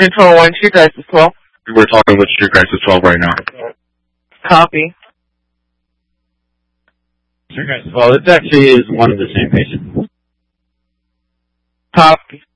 Control 1, Street Guys is 12. We're talking with Street Guys is 12 right now. Copy. Street Guys is 12. It actually is one of the same patients. Copy.